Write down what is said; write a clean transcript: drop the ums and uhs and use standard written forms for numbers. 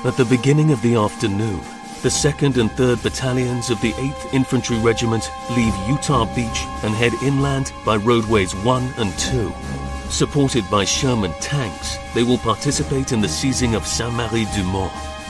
At the beginning of the afternoon, the 2nd and 3rd Battalions of the 8th Infantry Regiment leave Utah Beach and head inland by roadways 1 and 2. Supported by Sherman tanks, they will participate in the seizing of Saint-Marie-du-Mont.